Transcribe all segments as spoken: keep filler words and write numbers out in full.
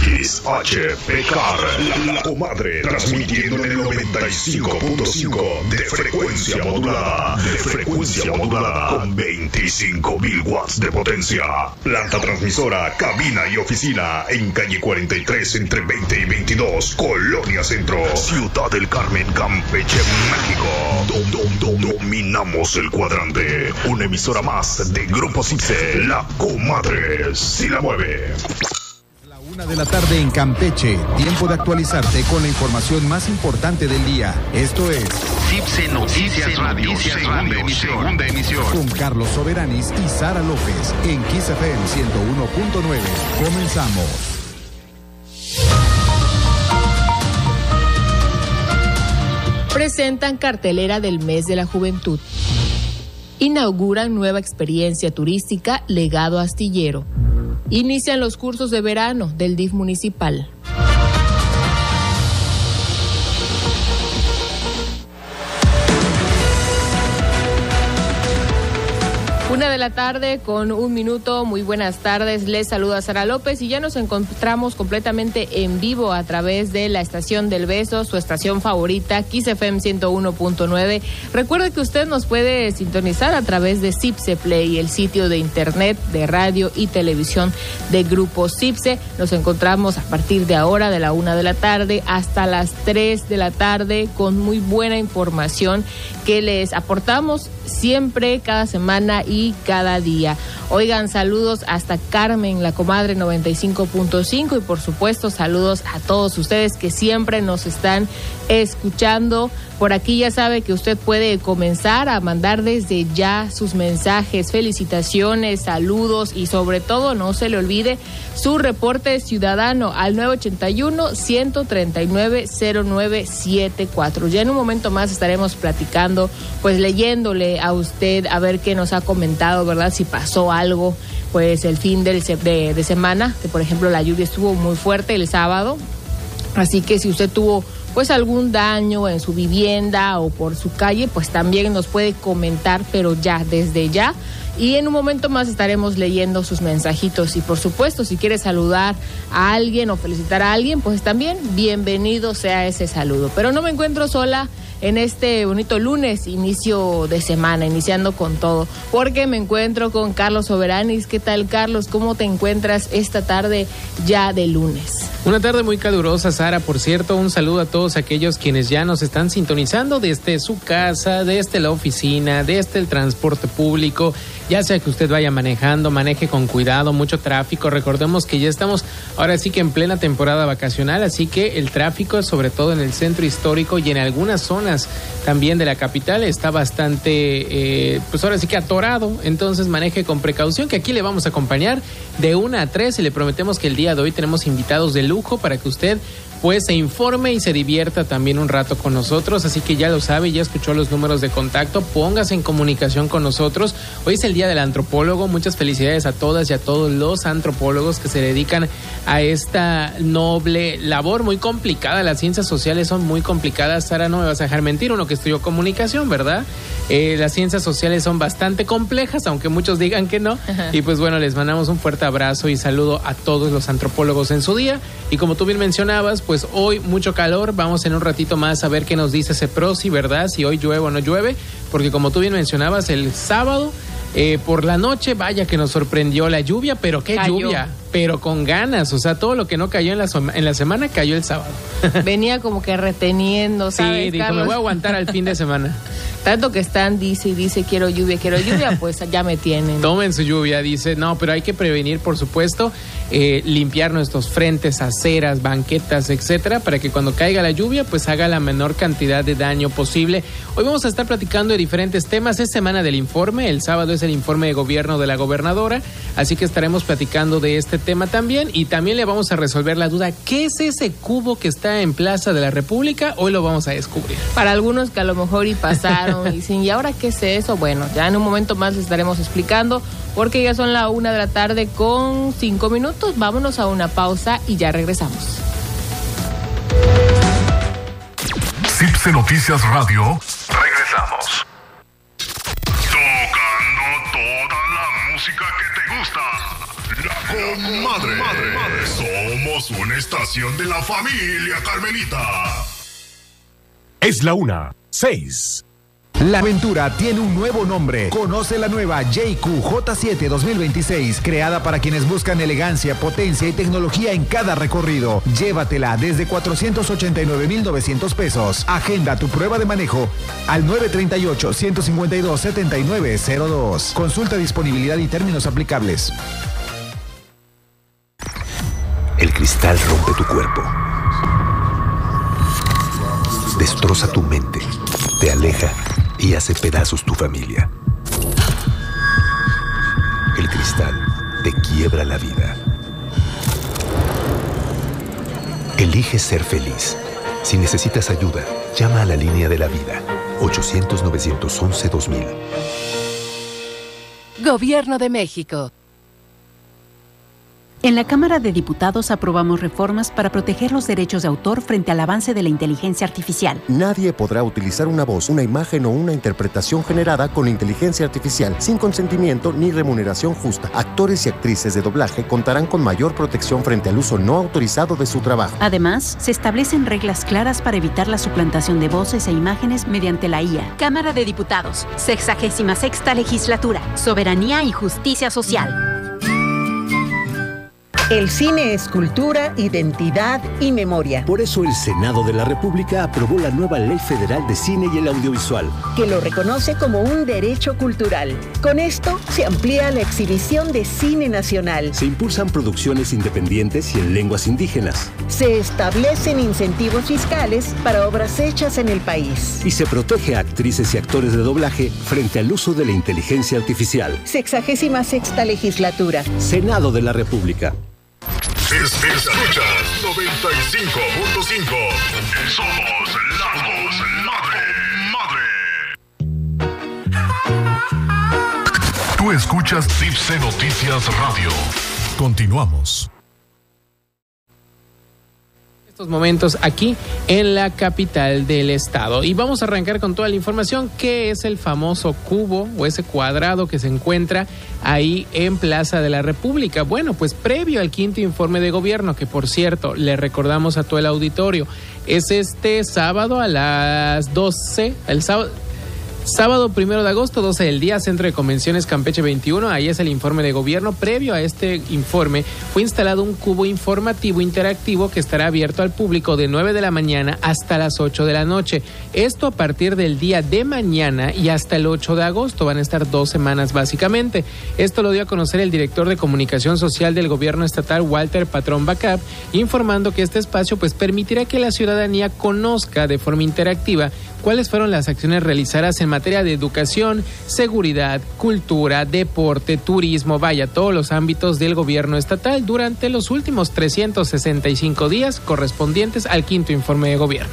X H P K R, la, la comadre, transmitiendo en el noventa y cinco punto cinco de frecuencia modulada, de frecuencia modulada, con veinticinco mil watts de potencia. Planta transmisora, cabina y oficina en calle cuarenta y tres entre veinte y veintidós, Colonia Centro, Ciudad del Carmen, Campeche, México. Dom, dom, dom, dominamos el cuadrante. Una emisora más de Grupo Cipse, la comadre si la mueve. Una de la tarde en Campeche, tiempo de actualizarte con la información más importante del día. Esto es Cipse Noticias Radio, segunda emisión. segunda emisión. Con Carlos Soberanis y Sara López en Kiss F M ciento uno punto nueve. Comenzamos. Presentan cartelera del mes de la juventud. Inauguran nueva experiencia turística Legado Astillero. Inician los cursos de verano del D I F municipal. Una de la tarde con un minuto, muy buenas tardes, les saluda Sara López y ya nos encontramos completamente en vivo a través de la estación del Beso, su estación favorita, Kiss F M ciento uno punto nueve. Recuerde que usted nos puede sintonizar a través de Cipse Play, el sitio de internet de radio y televisión de Grupo Cipse. Nos encontramos a partir de ahora, de la una de la tarde hasta las tres de la tarde, con muy buena información que les aportamos siempre, cada semana y cada día. Oigan, saludos hasta Carmen, la comadre noventa y cinco punto cinco, y por supuesto saludos a todos ustedes que siempre nos están escuchando. Por aquí ya sabe que usted puede comenzar a mandar desde ya sus mensajes, felicitaciones, saludos y sobre todo no se le olvide su reporte ciudadano al nueve ochenta y uno, ciento treinta y nueve, cero nueve setenta y cuatro. Ya en un momento más estaremos platicando, pues leyéndole a usted a ver qué nos ha comentado, ¿verdad? Si pasó algo, pues el fin del, de, de semana, que por ejemplo la lluvia estuvo muy fuerte el sábado, así que si usted tuvo pues algún daño en su vivienda o por su calle, pues también nos puede comentar, pero ya, desde ya. Y en un momento más estaremos leyendo sus mensajitos. Y por supuesto, si quiere saludar a alguien o felicitar a alguien, pues también bienvenido sea ese saludo. Pero no me encuentro sola en este bonito lunes, inicio de semana, iniciando con todo, porque me encuentro con Carlos Soberanis. ¿Qué tal, Carlos? ¿Cómo te encuentras esta tarde ya de lunes? Una tarde muy calurosa, Sara. Por cierto, un saludo a todos aquellos quienes ya nos están sintonizando desde su casa, desde la oficina, desde el transporte público. Ya sea que usted vaya manejando, maneje con cuidado, mucho tráfico. Recordemos que ya estamos ahora sí que en plena temporada vacacional, así que el tráfico, sobre todo en el centro histórico y en algunas zonas también de la capital, está bastante, eh, pues ahora sí que atorado. Entonces maneje con precaución, que aquí le vamos a acompañar de una a tres y le prometemos que el día de hoy tenemos invitados de lujo para que usted pues se informe y se divierta también un rato con nosotros, así que ya lo sabe, ya escuchó los números de contacto, póngase en comunicación con nosotros. Hoy es el Día del Antropólogo, muchas felicidades a todas y a todos los antropólogos que se dedican a esta noble labor muy complicada. Las ciencias sociales son muy complicadas, Sara, no me vas a dejar mentir, uno que estudió comunicación, ¿verdad? Eh, las ciencias sociales son bastante complejas, aunque muchos digan que no. Ajá. Y pues bueno, les mandamos un fuerte abrazo y saludo a todos los antropólogos en su día. Y como tú bien mencionabas, pues hoy mucho calor, vamos en un ratito más a ver qué nos dice Ceprosi, ¿verdad? Si hoy llueve o no llueve, porque como tú bien mencionabas, el sábado eh, por la noche, vaya que nos sorprendió la lluvia, pero qué Cayó. lluvia, pero con ganas, o sea, todo lo que no cayó en la, en la semana cayó el sábado. Venía como que reteniendo, ¿sabes, Sí, dijo, Carlos? me voy a aguantar al fin de semana. Tanto que están, dice y dice, quiero lluvia, quiero lluvia, pues ya me tienen. Tomen su lluvia, dice. No, pero hay que prevenir, por supuesto, eh, limpiar nuestros frentes, aceras, banquetas, etcétera, para que cuando caiga la lluvia, pues haga la menor cantidad de daño posible. Hoy vamos a estar platicando de diferentes temas. Es semana del informe. El sábado es el informe de gobierno de la gobernadora, así que estaremos platicando de este tema también. Y también le vamos a resolver la duda, ¿qué es ese cubo que está en Plaza de la República? Hoy lo vamos a descubrir. Para algunos que a lo mejor y pasaron y dicen, ¿y ahora qué es eso? Bueno, ya en un momento más les estaremos explicando, porque ya son la una de la tarde con cinco minutos. Vámonos a una pausa y ya regresamos. Cipse Noticias Radio. Regresamos. Tocando toda la música que te gusta. La comadre. Madre. Somos una estación de la familia Carmelita. Es la una, seis. La aventura tiene un nuevo nombre. Conoce la nueva J Q J siete dos mil veintiséis, creada para quienes buscan elegancia, potencia y tecnología en cada recorrido. Llévatela desde cuatrocientos ochenta y nueve mil novecientos pesos. Agenda tu prueba de manejo al nueve tres ocho, uno cinco dos, siete nueve cero dos. Consulta disponibilidad y términos aplicables. El cristal rompe tu cuerpo, destroza tu mente, te aleja y hace pedazos tu familia. El cristal te quiebra la vida. Elige ser feliz. Si necesitas ayuda, llama a la línea de la vida. ochocientos, novecientos once, dos mil. Gobierno de México. En la Cámara de Diputados aprobamos reformas para proteger los derechos de autor frente al avance de la inteligencia artificial. Nadie podrá utilizar una voz, una imagen o una interpretación generada con inteligencia artificial sin consentimiento ni remuneración justa. Actores y actrices de doblaje contarán con mayor protección frente al uso no autorizado de su trabajo. Además, se establecen reglas claras para evitar la suplantación de voces e imágenes mediante la I A. Cámara de Diputados, sexagésima sexta legislatura, soberanía y justicia social. El cine es cultura, identidad y memoria. Por eso el Senado de la República aprobó la nueva Ley Federal de Cine y el Audiovisual, que lo reconoce como un derecho cultural. Con esto se amplía la exhibición de cine nacional. Se impulsan producciones independientes y en lenguas indígenas. Se establecen incentivos fiscales para obras hechas en el país. Y se protege a actrices y actores de doblaje frente al uso de la inteligencia artificial. Sexagésima sexta legislatura. Senado de la República. Escuchas noventa y cinco punto cinco. Somos la voz madre. Tú escuchas Tipse Noticias Radio. Continuamos. Momentos aquí en la capital del estado. Y vamos a arrancar con toda la información. ¿Qué es el famoso cubo o ese cuadrado que se encuentra ahí en Plaza de la República? Bueno, pues previo al quinto informe de gobierno, que por cierto, le recordamos a todo el auditorio, es este sábado a las doce, el sábado... Sábado primero de agosto, doce del día, Centro de Convenciones Campeche veintiuno, ahí es el informe de gobierno. Previo a este informe fue instalado un cubo informativo interactivo que estará abierto al público de nueve de la mañana hasta las ocho de la noche. Esto a partir del día de mañana y hasta el ocho de agosto, van a estar dos semanas básicamente. Esto lo dio a conocer el director de Comunicación Social del Gobierno Estatal, Walter Patrón Bacap, informando que este espacio pues permitirá que la ciudadanía conozca de forma interactiva cuáles fueron las acciones realizadas en materia de educación, seguridad, cultura, deporte, turismo, vaya, todos los ámbitos del gobierno estatal durante los últimos trescientos sesenta y cinco días correspondientes al quinto informe de gobierno.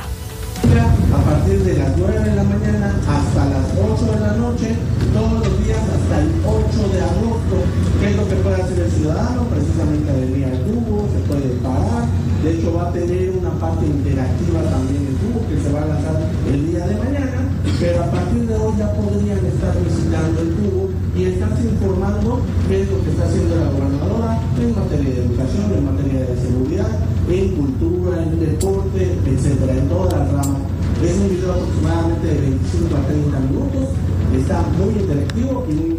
A partir de las nueve de la mañana hasta las ocho de la noche, todos los días hasta el ocho de agosto. ¿Qué es lo que puede hacer el ciudadano? Precisamente venir al cubo, se puede parar. De hecho, va a tener una parte interactiva también el cubo que se va a lanzar el día de mañana, pero a partir de hoy ya podrían estar visitando el cubo y estarse informando qué es lo que está haciendo la gobernadora en materia de educación, en materia de seguridad, en cultura, en deporte, etcétera, en todas las ramas. Es un video aproximadamente de veinticinco a treinta minutos, está muy interactivo y muy...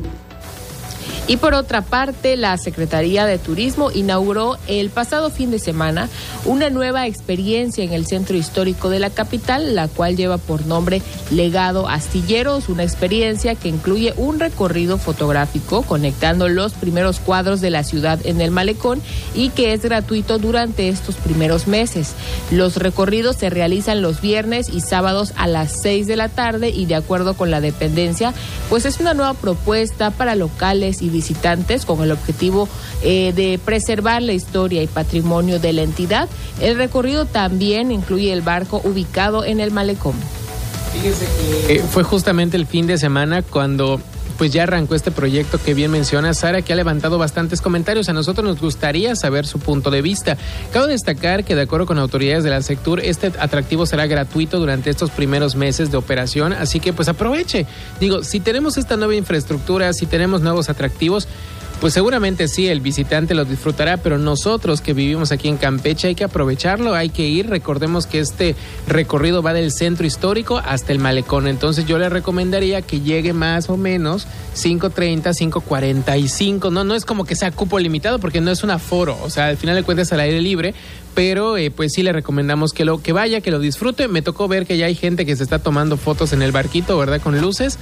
Y por otra parte, la Secretaría de Turismo inauguró el pasado fin de semana una nueva experiencia en el centro histórico de la capital, la cual lleva por nombre Legado Astilleros, una experiencia que incluye un recorrido fotográfico conectando los primeros cuadros de la ciudad en el malecón y que es gratuito durante estos primeros meses. Los recorridos se realizan los viernes y sábados a las seis de la tarde y de acuerdo con la dependencia, pues es una nueva propuesta para locales y visitantes con el objetivo eh, de preservar la historia y patrimonio de la entidad. El recorrido también incluye el barco ubicado en el malecón. Fíjese que eh, fue justamente el fin de semana cuando pues ya arrancó este proyecto que bien menciona Sara, que ha levantado bastantes comentarios. A nosotros nos gustaría saber su punto de vista. Cabe destacar que de acuerdo con autoridades de la Sectur, este atractivo será gratuito durante estos primeros meses de operación, así que pues aproveche. Digo, si tenemos esta nueva infraestructura, si tenemos nuevos atractivos, Pues seguramente sí, el visitante lo disfrutará, pero nosotros que vivimos aquí en Campeche hay que aprovecharlo, hay que ir. Recordemos que este recorrido va del centro histórico hasta el malecón, entonces yo le recomendaría que llegue más o menos cinco treinta, cinco cuarenta y cinco, no, no es como que sea cupo limitado porque no es un aforo, o sea, al final de cuentas al aire libre, pero eh, pues sí le recomendamos que lo que vaya, que lo disfrute. Me tocó ver que ya hay gente que se está tomando fotos en el barquito, ¿verdad? Con luces.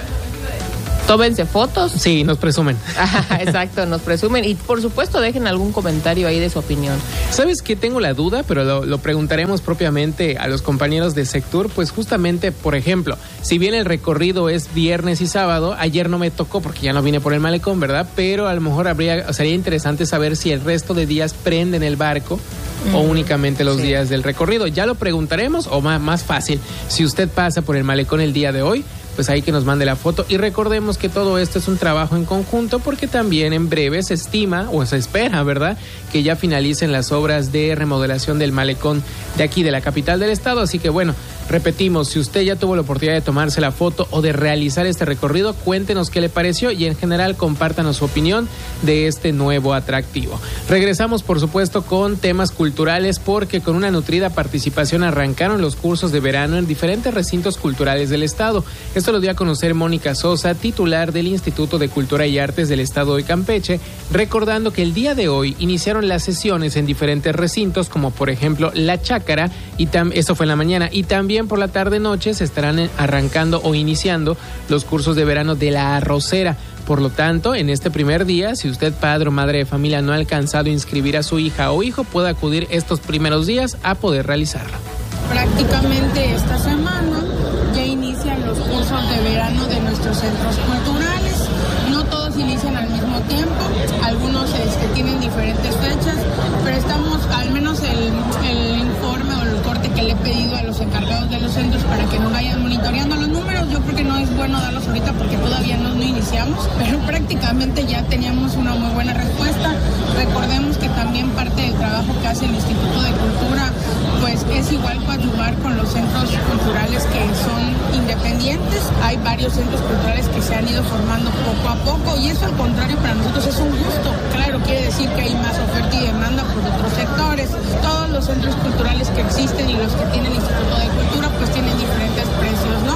Tómense fotos. Sí, nos presumen. Ajá, exacto, nos presumen. Y por supuesto dejen algún comentario ahí de su opinión. ¿Sabes qué? Tengo la duda, pero lo, lo preguntaremos propiamente a los compañeros de Sectur. Pues justamente, por ejemplo, si bien el recorrido es viernes y sábado, ayer no me tocó porque ya no vine por el malecón, ¿verdad? Pero a lo mejor habría, sería interesante saber si el resto de días prenden el barco mm, o únicamente los sí. días del recorrido. Ya lo preguntaremos, o más, más fácil, si usted pasa por el malecón el día de hoy, pues ahí que nos mande la foto. Y recordemos que todo esto es un trabajo en conjunto porque también en breve se estima o se espera, ¿verdad?, que ya finalicen las obras de remodelación del malecón de aquí de la capital del estado. Así que bueno, repetimos, si usted ya tuvo la oportunidad de tomarse la foto o de realizar este recorrido, cuéntenos qué le pareció y en general compártanos su opinión de este nuevo atractivo. Regresamos por supuesto con temas culturales porque con una nutrida participación arrancaron los cursos de verano en diferentes recintos culturales del estado. Esto lo dio a conocer Mónica Sosa, titular del Instituto de Cultura y Artes del Estado de Campeche, recordando que el día de hoy iniciaron las sesiones en diferentes recintos, como por ejemplo La Chácara, y tam- eso fue en la mañana, y también por la tarde-noche se estarán arrancando o iniciando los cursos de verano de La Arrocera. Por lo tanto, en este primer día, si usted, padre o madre de familia, no ha alcanzado a inscribir a su hija o hijo, puede acudir estos primeros días a poder realizarlo. Prácticamente esta semana ya inician los cursos de verano de nuestros centros culturales. No todos inician al mismo tiempo, algunos este, tienen diferentes fechas, pero estamos, al menos el, el informe o el corte que le he pedido a los encargados de los centros para que nos vayan monitoreando los números. Yo creo que no es bueno darlos ahorita porque todavía no, no iniciamos, pero prácticamente ya teníamos una muy buena respuesta. Recordemos que también parte del trabajo que hace el Instituto de Cultura pues es igual coadyuvar con los centros culturales que son independientes. Hay varios centros culturales que se han ido formando poco a poco y eso al contrario para nosotros es un gusto. Claro, quiere decir que hay más oferta y demanda por otros sectores. Todos los centros culturales que existen y los que tienen el Instituto de Cultura pues tienen diferentes precios, ¿no?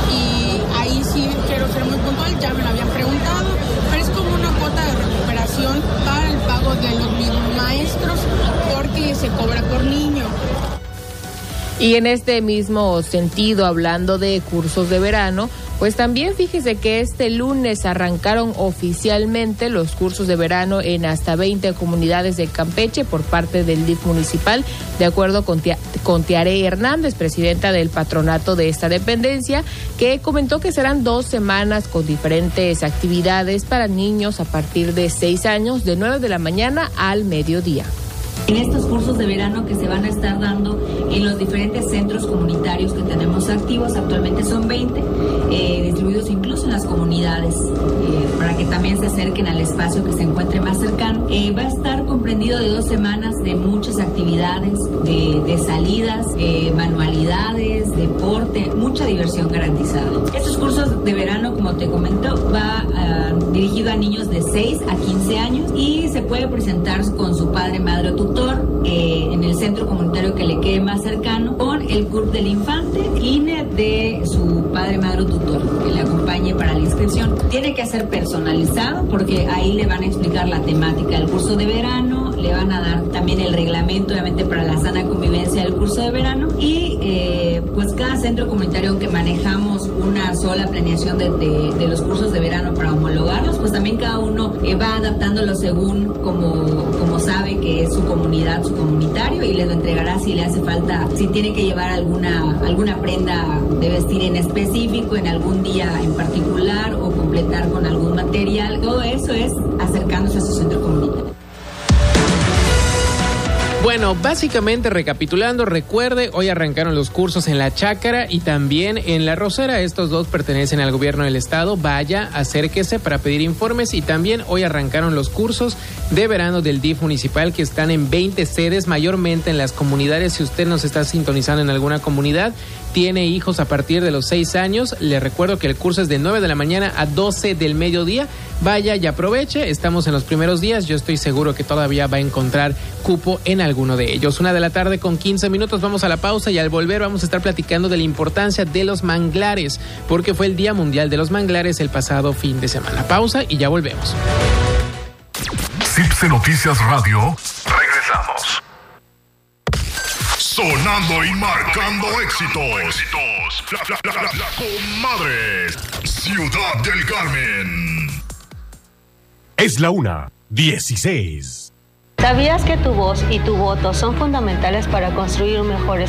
Y ahí sí quiero ser muy puntual, ya me lo habían preguntado, pero es como una cuota de recuperación para el pago de los mismos maestros porque se cobra por niño. Y en este mismo sentido, hablando de cursos de verano, pues también fíjese que este lunes arrancaron oficialmente los cursos de verano en hasta veinte comunidades de Campeche por parte del D I F municipal, de acuerdo con, Tia, con Tiare Hernández, presidenta del patronato de esta dependencia, que comentó que serán dos semanas con diferentes actividades para niños a partir de seis años, de nueve de la mañana al mediodía. En estos cursos de verano que se van a estar dando en los diferentes centros comunitarios que tenemos activos, actualmente son veinte, eh, distribuidos incluso en las comunidades, eh, para que también se acerquen al espacio que se encuentre más cercano. Eh, va a estar comprendido de dos semanas de muchas actividades, de, de salidas, eh, manualidades, deporte, mucha diversión garantizada. Estos cursos de verano, como te comento, va uh, dirigido a niños de seis a quince años y se puede presentar con su padre, madre o tutor eh, en el centro comunitario que le quede más cercano, con el C U R P del infante, I N E de su padre, madre o tutor que le acompañe para la inscripción. Tiene que ser personalizado porque ahí le van a explicar la temática del curso de verano, le van a dar también el reglamento obviamente para la sana convivencia del curso de verano y eh, pues cada centro comunitario que manejamos una sola planeación de, de, de los cursos de verano para homologarlos, pues también cada uno eh, va adaptándolo según como, como sabe que es su comunidad, su comunitario, y les lo entregará si le hace falta, si tiene que llevar alguna, alguna prenda de vestir en específico en algún día en particular o completar con algún material. Todo eso es acercándose a su centro comunitario. Bueno, básicamente recapitulando, recuerde, hoy arrancaron los cursos en La Chácara y también en La Rosera. Estos dos pertenecen al gobierno del estado. Vaya, acérquese para pedir informes. Y también hoy arrancaron los cursos de verano del D I F municipal, que están en veinte sedes, mayormente en las comunidades. Si usted nos está sintonizando en alguna comunidad, tiene hijos a partir de los seis años, le recuerdo que el curso es de nueve de la mañana a doce del mediodía. Vaya y aproveche, estamos en los primeros días, yo estoy seguro que todavía va a encontrar cupo en alguno de ellos. Una de la tarde con quince minutos, vamos a la pausa y al volver vamos a estar platicando de la importancia de los manglares, porque fue el Día Mundial de los Manglares el pasado fin de semana. Pausa y ya volvemos. Cipse Noticias Radio, regresamos. Sonando y marcando éxitos. La, la, la, la, la comadre. Ciudad del Carmen. Es la una, dieciséis. ¿Sabías que tu voz y tu voto son fundamentales para construir un mejor